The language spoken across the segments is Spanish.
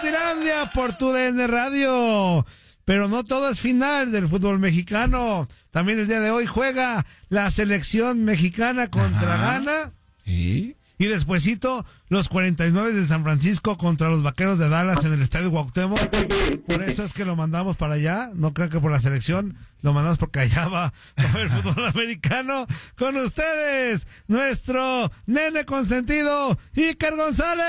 Inutilandia por tu DN Radio. Pero no todo es final del fútbol mexicano. También el día de hoy juega la selección mexicana contra Ghana. ¿Y? Y despuesito, los 49 de San Francisco contra los Vaqueros de Dallas en el Estadio Cuauhtémoc. Por eso es que lo mandamos para allá. No creo que por la selección, lo mandamos porque allá va el fútbol americano. Con ustedes, nuestro nene consentido, Iker González.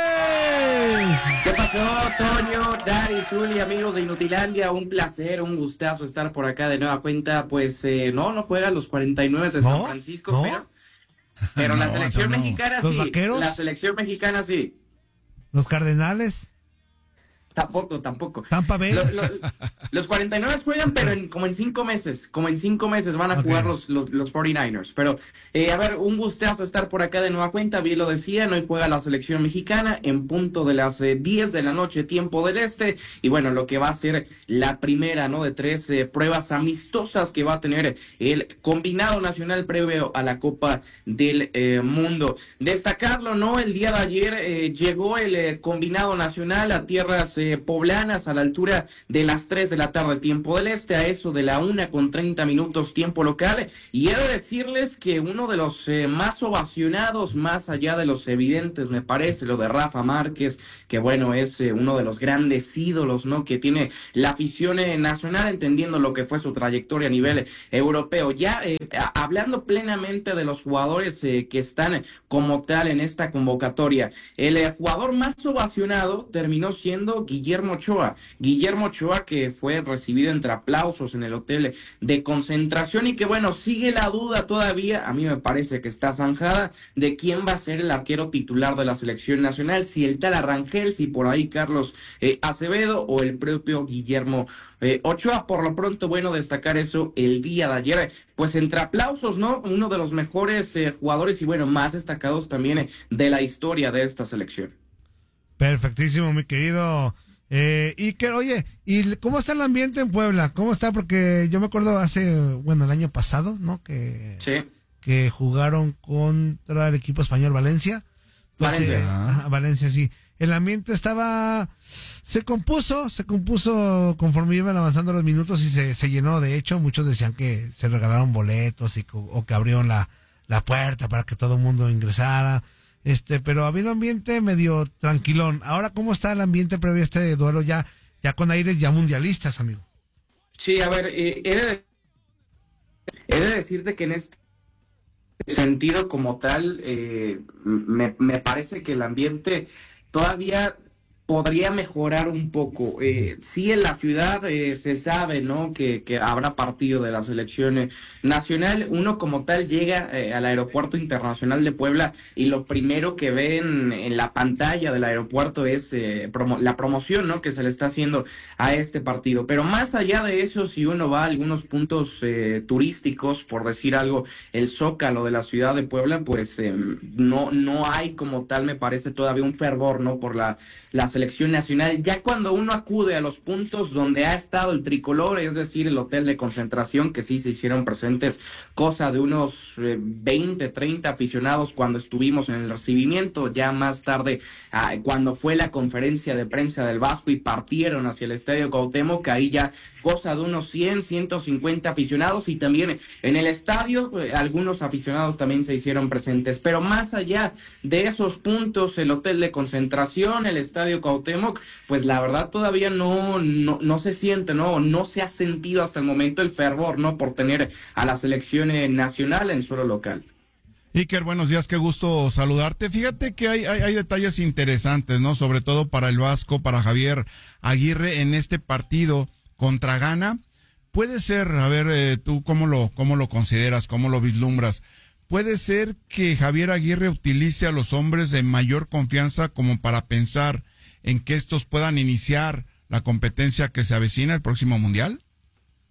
¿Qué pasó, Toño, Dari, Zuli, amigos de Inutilandia? Un placer, un gustazo estar por acá de nueva cuenta. Pues no juegan los 49 de San Francisco, ¿no? Pero la selección mexicana ¿Los sí. Vaqueros? La selección mexicana sí. ¿Los Cardenales? Tampoco. ¿Tampa Bay? Los 49 juegan, pero como en 5 meses. Como en 5 meses van a jugar los 49ers. Pero, a ver, un gustazo estar por acá de nueva cuenta. Bien lo decían, hoy juega la selección mexicana en punto de las 10 de la noche, tiempo del este. Y bueno, lo que va a ser la primera, ¿no? De 3 pruebas amistosas que va a tener el combinado nacional previo a la Copa del Mundo. Destacarlo, ¿no? El día de ayer llegó el combinado nacional a tierras poblanas a la altura de las 3 de la tarde, tiempo del este, a eso de la 1:30 tiempo local, y he de decirles que uno de los más ovacionados, más allá de los evidentes, me parece, lo de Rafa Márquez, que bueno, es uno de los grandes ídolos, ¿no?, que tiene la afición nacional, entendiendo lo que fue su trayectoria a nivel europeo. Ya hablando plenamente de los jugadores que están como tal en esta convocatoria, el jugador más ovacionado terminó siendo Guillermo Ochoa, que fue recibido entre aplausos en el hotel de concentración, y que bueno, sigue la duda todavía, a mí me parece que está zanjada, de quién va a ser el arquero titular de la selección nacional, si el tal Arrangel, si por ahí Carlos Acevedo o el propio Guillermo Ochoa. Por lo pronto, bueno, destacar eso el día de ayer, pues entre aplausos, ¿no? Uno de los mejores jugadores y bueno, más destacados también de la historia de esta selección. Perfectísimo, mi querido Iker. Oye, ¿y cómo está el ambiente en Puebla? ¿Cómo está? Porque yo me acuerdo el año pasado, ¿no? Que jugaron contra el equipo español Valencia. Valencia, sí. El ambiente se compuso conforme iban avanzando los minutos y se llenó. De hecho, muchos decían que se regalaron boletos o que abrieron la puerta para que todo el mundo ingresara. Pero había un ambiente medio tranquilón. Ahora, ¿cómo está el ambiente previo a este duelo ya con aires ya mundialistas, amigo? Sí, a ver, he de decirte que en este sentido como tal, me parece que el ambiente todavía podría mejorar un poco. Sí, en la ciudad se sabe, ¿no?, que habrá partido de la selección nacional. Uno como tal llega al aeropuerto internacional de Puebla y lo primero que ven en la pantalla del aeropuerto es la promoción, ¿no?, que se le está haciendo a este partido. Pero más allá de eso, si uno va a algunos puntos turísticos, por decir algo, el Zócalo de la ciudad de Puebla, pues no hay como tal, me parece, todavía un fervor, ¿no?, por la selección nacional. Ya cuando uno acude a los puntos donde ha estado el tricolor, es decir, el hotel de concentración, que sí se hicieron presentes cosa de unos 20, 30 aficionados cuando estuvimos en el recibimiento, ya más tarde cuando fue la conferencia de prensa del Vasco y partieron hacia el Estadio Cuauhtémoc, ahí ya cosa de unos 100, 150 aficionados, y también en el estadio algunos aficionados también se hicieron presentes. Pero más allá de esos puntos, el hotel de concentración, el Estadio Cuauhtémoc, pues la verdad todavía no se siente, no se ha sentido hasta el momento el fervor, ¿no?, por tener a la selección nacional en suelo local. Iker, buenos días, qué gusto saludarte. Fíjate que hay detalles interesantes, ¿no?, sobre todo para el Vasco, para Javier Aguirre en este partido contra Ghana. Puede ser, a ver, tú cómo lo consideras, cómo lo vislumbras. ¿Puede ser que Javier Aguirre utilice a los hombres de mayor confianza como para pensar en que estos puedan iniciar la competencia que se avecina el próximo Mundial?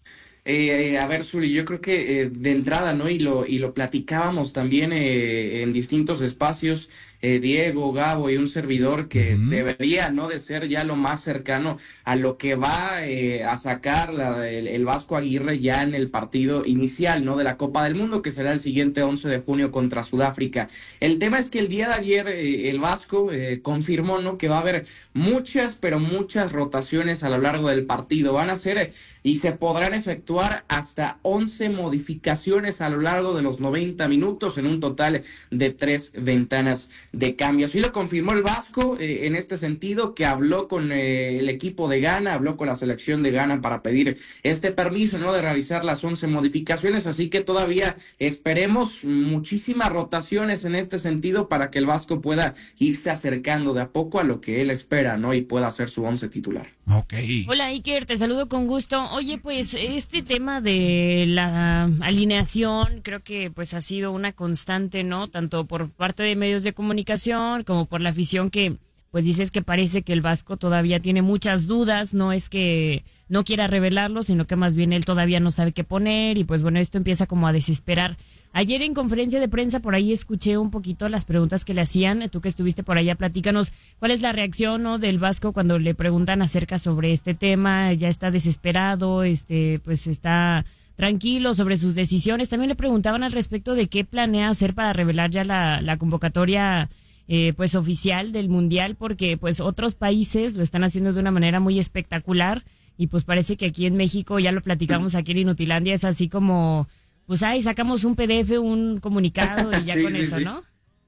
A ver, Zuli, yo creo que de entrada, ¿no? Y lo platicábamos también en distintos espacios, Diego, Gabo y un servidor que debería, ¿no? De ser ya lo más cercano a lo que va a sacar el Vasco Aguirre ya en el partido inicial, ¿no? De la Copa del Mundo, que será el siguiente 11 de junio contra Sudáfrica. El tema es que el día de ayer el Vasco confirmó, ¿no? Que va a haber muchas, pero muchas rotaciones a lo largo del partido. Van a ser y se podrán efectuar hasta 11 modificaciones a lo largo de los 90 minutos en un total de 3 ventanas de cambio. Así lo confirmó el Vasco en este sentido, que habló con el equipo de Ghana, habló con la selección de Ghana para pedir este permiso, ¿no? De realizar las 11 modificaciones, así que todavía esperemos muchísimas rotaciones en este sentido para que el Vasco pueda irse acercando de a poco a lo que él espera, ¿no? Y pueda hacer su 11 titular. Okay. Hola Iker, te saludo con gusto. Oye, pues este tema de la alineación creo que pues ha sido una constante, ¿no? Tanto por parte de medios de comunicación como por la afición, que pues dices que parece que el Vasco todavía tiene muchas dudas. No es que no quiera revelarlo, sino que más bien él todavía no sabe qué poner, y pues bueno, esto empieza como a desesperar. Ayer en conferencia de prensa por ahí escuché un poquito las preguntas que le hacían. Tú que estuviste por allá, platícanos cuál es la reacción, ¿no?, del Vasco cuando le preguntan acerca sobre este tema. Ya está desesperado, pues está tranquilo sobre sus decisiones. También le preguntaban al respecto de qué planea hacer para revelar ya la convocatoria pues oficial del Mundial, porque pues otros países lo están haciendo de una manera muy espectacular, y pues parece que aquí en México, ya lo platicamos aquí en Inutilandia, es así como pues sacamos un PDF, un comunicado y ya con eso, ¿no?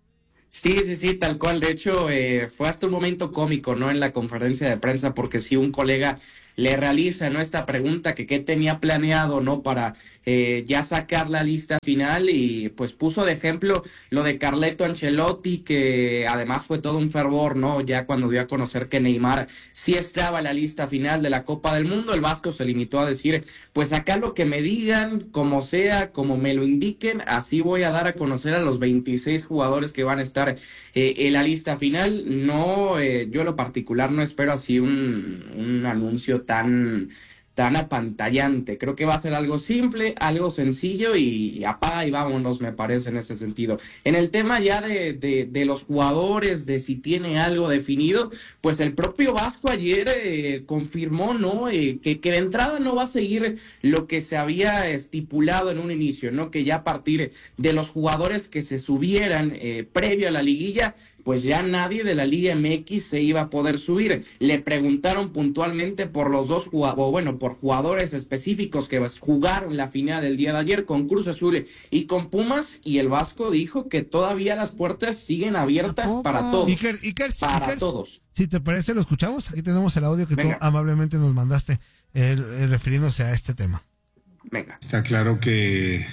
Sí, tal cual. De hecho, fue hasta un momento cómico, ¿no? En la conferencia de prensa, porque sí, un colega le realiza, ¿no?, esta pregunta, que qué tenía planeado, ¿no?, para ya sacar la lista final, y pues puso de ejemplo lo de Carleto Ancelotti, que además fue todo un fervor, ¿no?, ya cuando dio a conocer que Neymar sí estaba en la lista final de la Copa del Mundo. El Vasco se limitó a decir, pues acá lo que me digan, como sea, como me lo indiquen, así voy a dar a conocer a los 26 jugadores que van a estar en la lista final. No, yo en lo particular no espero así un anuncio tan apantallante. Creo que va a ser algo simple, algo sencillo, y apaga y vámonos, me parece, en ese sentido. En el tema ya de los jugadores, de si tiene algo definido, pues el propio Vasco ayer confirmó, ¿no?, que de entrada no va a seguir lo que se había estipulado en un inicio, ¿no?, que ya a partir de los jugadores que se subieran previo a la liguilla, pues ya nadie de la Liga MX se iba a poder subir. Le preguntaron puntualmente por los dos por jugadores específicos que jugaron la final el día de ayer con Cruz Azul y con Pumas, y el Vasco dijo que todavía las puertas siguen abiertas para todos. Iker, todos. Si te parece, lo escuchamos. Aquí tenemos el audio que tú amablemente nos mandaste refiriéndose a este tema. Venga. Está claro que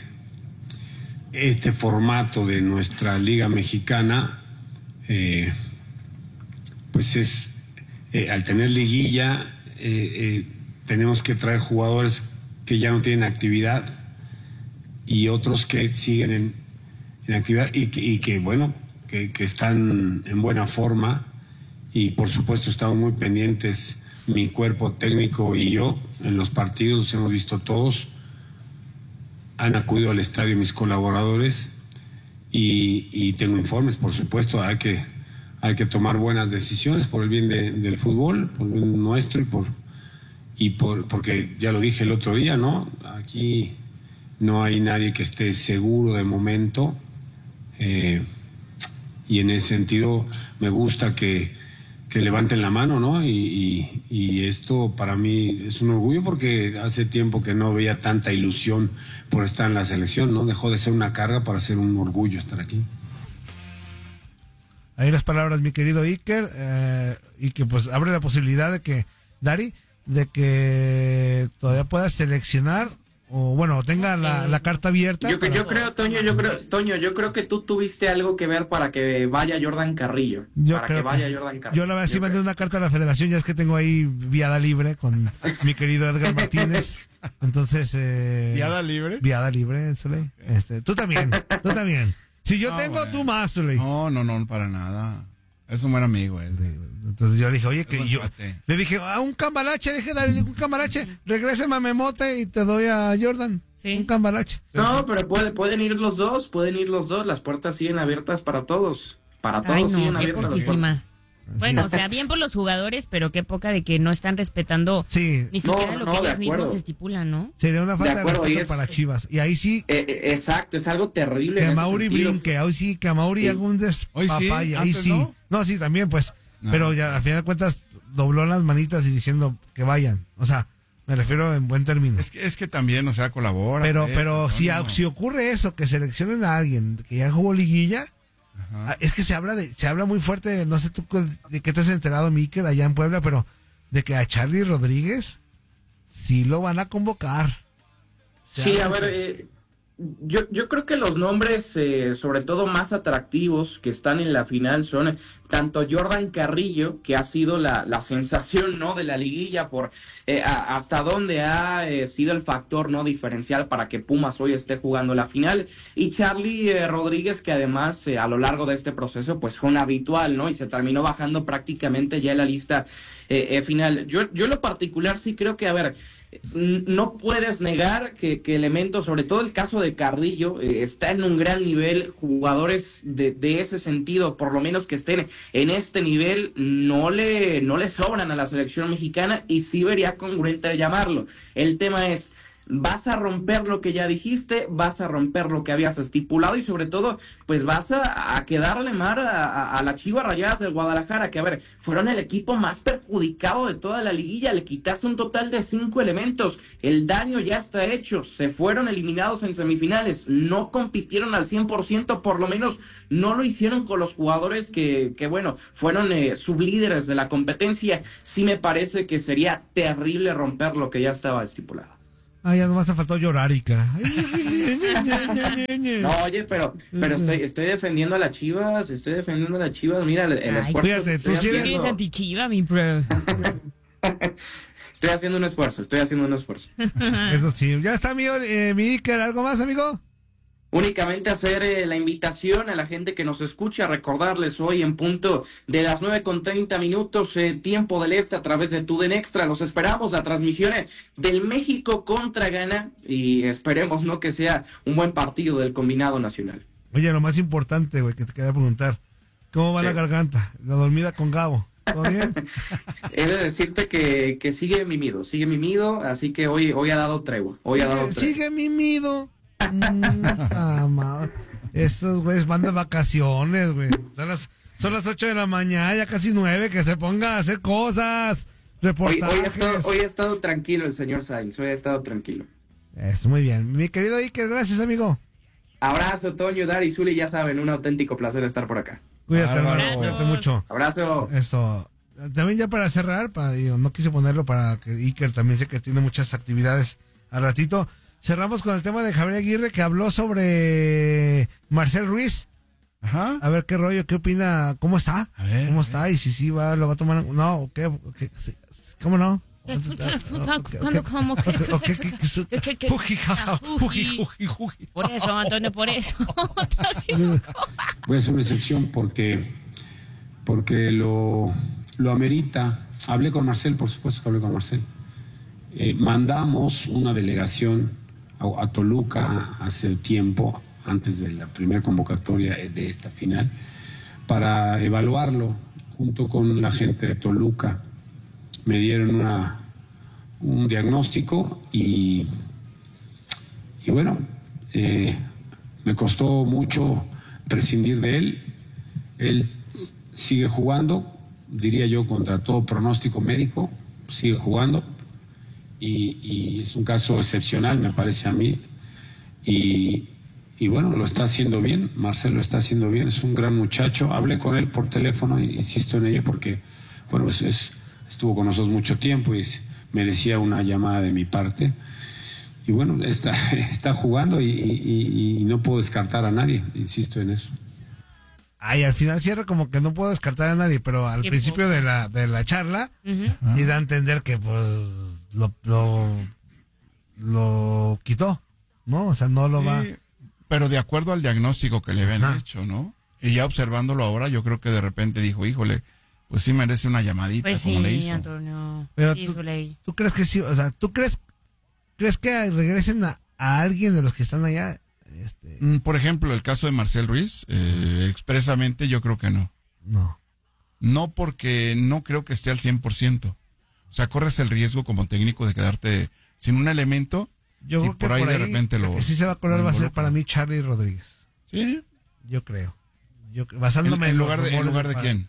este formato de nuestra Liga Mexicana pues es al tener liguilla tenemos que traer jugadores que ya no tienen actividad y otros que siguen en actividad y que bueno, que están en buena forma, y por supuesto estamos muy pendientes, mi cuerpo técnico y yo, en los partidos. Los hemos visto todos, han acudido al estadio mis colaboradores, y tengo informes. Por supuesto hay que tomar buenas decisiones por el bien del fútbol, por el bien nuestro, porque ya lo dije el otro día, ¿no? Aquí no hay nadie que esté seguro de momento, y en ese sentido me gusta que levanten la mano, ¿no? Y esto para mí es un orgullo, porque hace tiempo que no veía tanta ilusión por estar en la selección, ¿no? Dejó de ser una carga para ser un orgullo estar aquí. Ahí las palabras, mi querido Iker, y que pues abre la posibilidad de que, Dari, de que todavía puedas seleccionar, o bueno, tenga la carta abierta. Yo creo, Toño, yo creo que tú tuviste algo que ver para que vaya Jordan Carrillo. Yo la verdad sí mandé una carta a la federación, ya es que tengo ahí viada libre con mi querido Edgar Martínez. Entonces, ¿viada libre? Viada libre, Soleil. Tú también. Si yo tengo, bueno, tú más, Soleil. No, para nada. Es un buen amigo, Entonces yo le dije, oye, que yo... Le dije, un cambalache, un cambalache, regréseme a Memote y te doy a Jordan. Sí. Un cambalache. No, pero pueden ir los dos, las puertas siguen abiertas para todos. Para todos siguen abiertas las puertas. Bueno, o sea, bien por los jugadores, pero qué poca de que no están respetando ni siquiera lo que ellos mismos estipulan, ¿no? Sería una falta de respeto para Chivas. Y ahí sí... exacto, es algo terrible. Que Amaury brinque, hoy sí, que Amaury haga un despapaya. Ahí sí. No, sí, también, pues. No. Pero ya, a final de cuentas, dobló las manitas y diciendo que vayan. O sea, me refiero en buen término. Es que también, o sea, colabora. Pero si ocurre eso, que seleccionen a alguien que ya jugó liguilla... Ajá. Es que se habla muy fuerte, no sé tú de qué te has enterado, Mikel, allá en Puebla, pero de que a Charly Rodríguez sí lo van a convocar. Sí, a ver, yo creo que los nombres, sobre todo más atractivos que están en la final son tanto Jordan Carrillo, que ha sido la sensación, ¿no?, de la liguilla por hasta dónde ha sido el factor, ¿no?, diferencial para que Pumas hoy esté jugando la final, y Charly Rodríguez, que además a lo largo de este proceso pues fue un habitual, ¿no?, y se terminó bajando prácticamente ya en la lista final. Yo en lo particular sí creo que, a ver, no puedes negar que elementos, sobre todo el caso de Carrillo, está en un gran nivel. Jugadores de ese sentido, por lo menos que estén en este nivel, no le sobran a la selección mexicana, y sí vería congruente llamarlo. El tema es, vas a romper lo que ya dijiste, vas a romper lo que habías estipulado, y sobre todo, pues vas a quedarle mal a las Chivas Rayadas del Guadalajara, que, a ver, fueron el equipo más perjudicado de toda la liguilla. Le quitaste un total de 5 elementos, el daño ya está hecho, se fueron eliminados en semifinales, no compitieron al 100%, por lo menos no lo hicieron con los jugadores que bueno, fueron sublíderes de la competencia. Sí me parece que sería terrible romper lo que ya estaba estipulado. Ya nomás te faltó llorar, Ica. No, oye, pero estoy defendiendo a las Chivas, mira el esfuerzo. Fíjate, tú sí eres anti-Chiva, mi bro. Estoy haciendo un esfuerzo. Eso sí, ya está mi Iker, ¿algo más, amigo? Únicamente hacer la invitación a la gente que nos escucha, recordarles hoy en punto de las 9:30, tiempo del este, a través de TUDN Extra. Los esperamos, la transmisión del México contra Ghana, y esperemos, ¿no?, que sea un buen partido del combinado nacional. Oye, lo más importante, güey, que te quería preguntar, ¿cómo va la garganta? La dormida con Gabo, ¿todo bien? He de decirte que sigue mimido, así que hoy ha dado tregua. Sigue mimido. Estos güeyes van de vacaciones, güey. Son las 8 de la mañana, ya casi 9, que se ponga a hacer cosas, reportajes. Hoy ha estado tranquilo el señor Sainz, Eso, muy bien. Mi querido Iker, gracias, amigo. Abrazo, Toño, Dari, Zuli, ya saben, un auténtico placer estar por acá. Cuídate, hermano, cuídate mucho. Abrazo. Eso. También ya para cerrar, no quise ponerlo para que Iker también sé que tiene muchas actividades al ratito. Cerramos con el tema de Javier Aguirre, que habló sobre Marcel Ruiz. Ajá. A ver qué rollo, qué opina, cómo está, cómo está, y si sí lo va a tomar, no, ¿qué? ¿Cómo no? Por eso, Antonio, por eso. Voy a hacer una excepción porque lo amerita. Hablé con Marcel, por supuesto que hablé con Marcel. Mandamos una delegación a Toluca hace tiempo, antes de la primera convocatoria de esta final, para evaluarlo junto con la gente de Toluca. Me dieron un diagnóstico y bueno, me costó mucho prescindir de él. Él sigue jugando, diría yo, contra todo pronóstico médico, sigue jugando. Y es un caso excepcional, me parece a mí, y bueno, lo está haciendo bien. Marcel lo está haciendo bien, es un gran muchacho. Hablé con él por teléfono, insisto en ello porque, bueno, estuvo con nosotros mucho tiempo y merecía una llamada de mi parte. Y bueno, está jugando y no puedo descartar a nadie, insisto en eso. Al final cierra como que no puedo descartar a nadie, pero al principio de la charla, y da a entender que pues lo quitó, ¿no? O sea, no lo va. Pero de acuerdo al diagnóstico que le habían hecho, ¿no? Y ya observándolo ahora, yo creo que de repente dijo, híjole, pues sí merece una llamadita, pues como sí, le hizo. Antonio. Pero sí, ¿tú crees que sí? O sea, ¿tú crees que regresen a alguien de los que están allá? Por ejemplo, el caso de Marcel Ruiz, expresamente yo creo que no. No, porque no creo que esté al 100%. O sea, corres el riesgo como técnico de quedarte sin un elemento. Yo creo que por ahí de repente lo... que sí se va a colar va a ser para mí Charlie Rodríguez. ¿Sí? Yo creo. Basándome ¿En lugar de quién?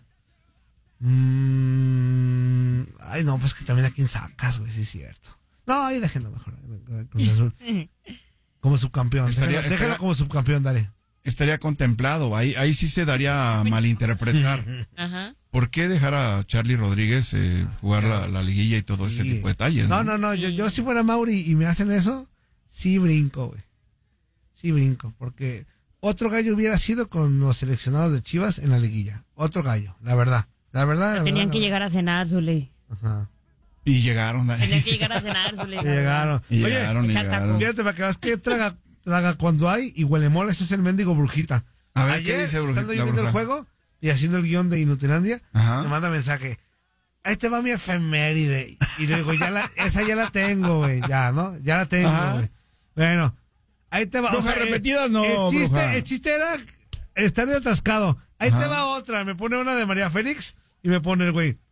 Ay, no, pues que también a quién sacas, güey, sí es cierto. No, ahí déjenlo mejor. Cruz Azul. Como subcampeón. Déjalo como subcampeón, dale. Estaría contemplado. Ahí sí se daría a malinterpretar. Ajá. ¿Por qué dejar a Charlie Rodríguez jugar la liguilla y todo ese tipo de detalles? No. Yo si fuera Mauri y me hacen eso, sí brinco, güey. Sí brinco. Porque otro gallo hubiera sido con los seleccionados de Chivas en la liguilla. Otro gallo, la verdad. Tenían que llegar a cenar, Zuli. Ajá. Y llegaron. Tenían que llegar a cenar, Zuli. Llegaron. Fíjate, para que vas que traga cuando hay y huele moles, es el mendigo Brujita. A ver, ayer, ¿qué dice Brujita? Estando yo viendo el juego y haciendo el guión de Inutilandia, me manda mensaje. Ahí te va mi efeméride. Y le digo, esa ya la tengo, güey. Ya, ¿no? Ya la tengo, güey. Bueno, ahí te va. Bruja repetida, no, el chiste era estar de atascado. Ahí te va otra. Me pone una de María Félix y me pone el güey.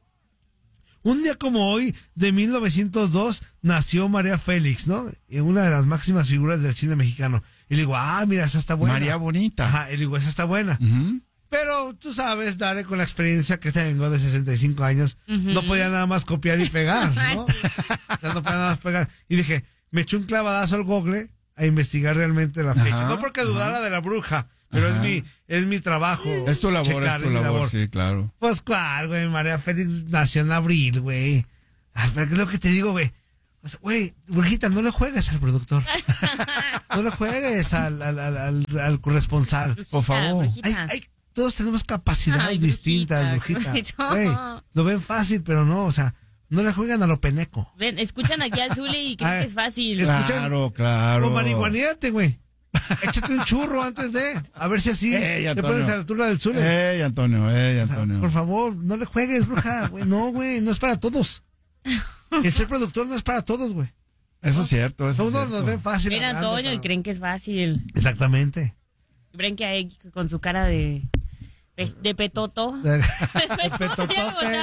Un día como hoy, de 1902, nació María Félix, ¿no? Una de las máximas figuras del cine mexicano. Y le digo, mira, esa está buena. María Bonita. Ajá, y le digo, esa está buena. Pero tú sabes, Dare, con la experiencia que tengo de 65 años, no podía nada más copiar y pegar, ¿no? O sea, no podía nada más pegar. Y dije, me eché un clavadazo al Google a investigar realmente la fecha. No porque dudara de la bruja, pero es mi trabajo. Es tu labor, sí, claro. Pues cuál, güey, María Félix nació en abril, güey. Pero ¿qué es lo que te digo, güey? Güey, Brujita, no le juegues al productor. No le juegues al corresponsal. Por favor. Todos tenemos capacidades distintas, Brujita. Güey, lo ven fácil, pero no, o sea, no le juegan a lo peneco. Ven, escuchan aquí al Zuli y creen que es fácil. Claro. O marihuaneate, güey. Échate un churro antes de. A ver si así te pones a la altura del Zuli. Antonio. O sea, por favor, no le juegues, bruja, güey. No, güey, no es para todos. El ser productor no es para todos, güey. Eso es cierto. Todos nos ven fácil. Ven, Antonio, y creen que es fácil. Exactamente. Ven que hay con su cara de petoto. De petotote.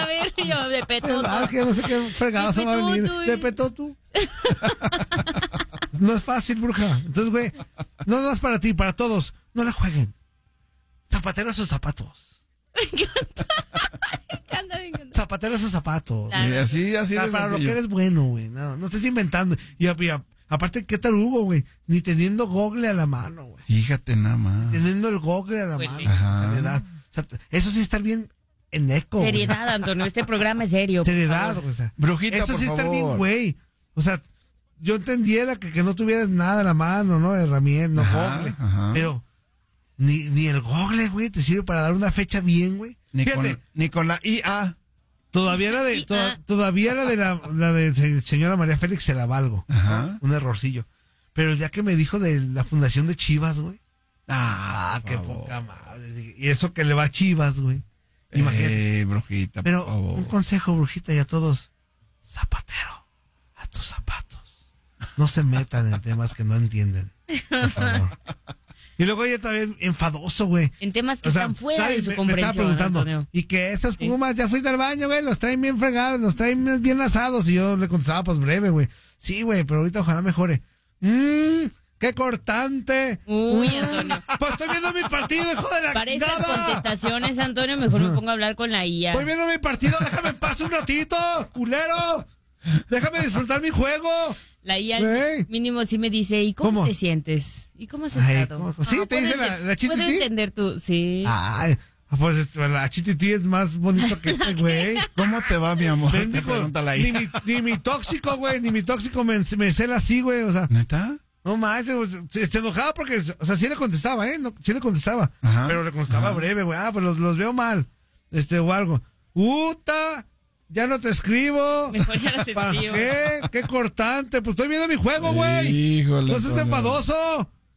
De petoto. Que no sé qué fregado se va a venir. De petoto. No es fácil, bruja. Entonces, güey, no es para ti, para todos. No le jueguen. Zapatero a sus zapatos. Me encanta. Zapatero a sus zapatos. Y así para lo que eres bueno, güey. No estés inventando. Y aparte, ¿qué tal Hugo, güey? Ni teniendo Google a la mano, güey. Fíjate nada más. Teniendo el Google a la mano. Ajá. O sea, eso sí estar bien en eco. Seriedad, güey. Antonio. Este programa es serio. Seriedad, o sea. Brujita, esto por sí favor. estar bien, güey. O sea, yo entendiera que no tuvieras nada a la mano, ¿no? Herramienta, no Google. Pero ni el Google, güey, te sirve para dar una fecha bien, güey. Ni con la IA. Todavía la de señora María Félix se la valgo. Un errorcillo. Pero el día que me dijo de la fundación de Chivas, güey. Qué poca madre. Y eso que le va a Chivas, güey. Imagínate. Brujita, pero por favor. un consejo, Brujita, y a todos. Zapatero, a tus zapatos. No se metan en temas que no entienden. Por favor. Y luego ella también enfadoso, güey. En temas que están fuera de su comprensión, me estaba preguntando, Antonio. Y que estos Pumas, ya fuiste al baño, güey, los traen bien fregados, los traen bien asados. Y yo le contestaba, pues breve, güey. Sí, güey, pero ahorita ojalá mejore. ¡Qué cortante! Uy, Antonio. Pues estoy viendo mi partido, hijo de la Para esas contestaciones, Antonio, mejor me pongo a hablar con la IA. Estoy viendo mi partido, déjame en paz un ratito, culero. Déjame disfrutar mi juego. La IA mínimo sí me dice, ¿y cómo te sientes? ¿Y cómo has estado? Sí, te dice la chititi. ¿Puedo entender tú? Sí. Ay, pues la chititi es más bonito que este, güey. ¿Cómo te va, mi amor? Te pregunta la IA. Ni mi tóxico, güey, ni mi tóxico me cela así, güey, o sea. ¿Neta? No manches, se enojaba porque, o sea, sí le contestaba, ¿eh? No, sí le contestaba. Pero le contestaba breve, güey. Pues los veo mal. O algo. Ya no te escribo. Mejor ya no te ¿Para escribo. qué? Qué cortante. Pues estoy viendo mi juego, güey. Híjole. No seas enfadoso.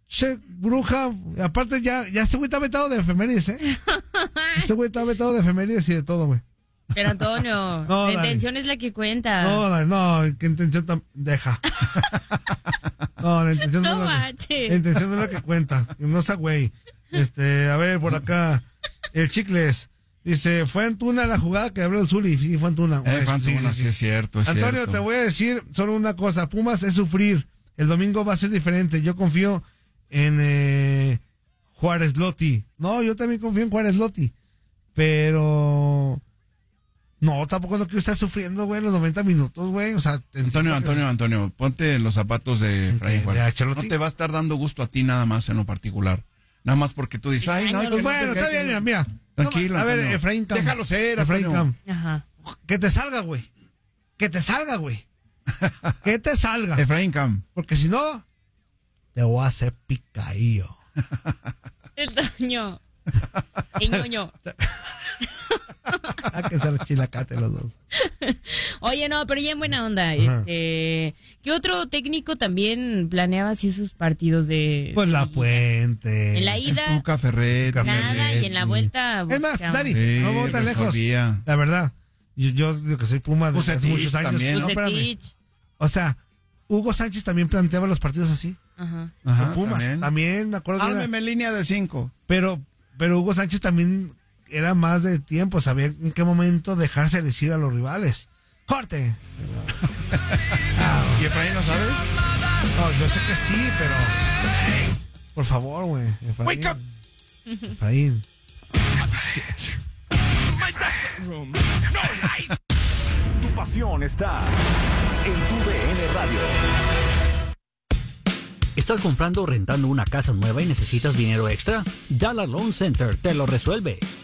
Che, bruja, aparte ya este güey está vetado de efemérides, Este güey está vetado de efemérides y de todo, güey. Pero Antonio, la intención es la que cuenta. No, ¿qué intención deja? No, la intención no es la que cuenta. No sea güey. A ver, por acá, el Chicles dice, fue Antuna la jugada que abrió el Zuli. Sí, fue Antuna. Fue Antuna, sí, es cierto. Antonio, te voy a decir solo una cosa. Pumas es sufrir. El domingo va a ser diferente. Yo confío en Juárez Lotti. No, yo también confío en Juárez Lotti. Pero... no, tampoco no quiero estar sufriendo, güey, los 90 minutos, güey. O sea, Antonio, ponte en los zapatos de Efraín Juárez. No te va a estar dando gusto a ti nada más en lo particular. Nada más porque tú dices, ay, no, pues bueno, está bien, mira. Tranquilo. A ver, Efraín Cam. Déjalo ser, Efraín Cam. Ajá. Que te salga, güey. Que te salga, güey. Que te salga. Efraín Cam. Porque si no, te voy a hacer picadillo. El Toño. El ñoño. Hay que ser chilacate los dos. Oye, no, pero ya en buena onda. ¿Qué otro técnico también planeaba así sus partidos de... Pues La Puente. En la ida... Tuca Ferret. Nada, y en la vuelta... Es más, Dani, sí, no voy tan lejos. La verdad, yo digo que soy Puma de hace muchos años. También, no, o sea, Hugo Sánchez también planteaba los partidos así. Ajá. Pumas, también me acuerdo. Háblame línea de 5. Pero Hugo Sánchez también... era más de tiempo, sabía en qué momento dejarse elegir a los rivales. ¡Corte! ¿Y Efraín no sabe? No, yo sé que sí, pero... por favor, güey. ¡Wake up! Efraín. Tu pasión está en tu DN Radio. ¿Estás comprando o rentando una casa nueva y necesitas dinero extra? Dollar Loan Center te lo resuelve.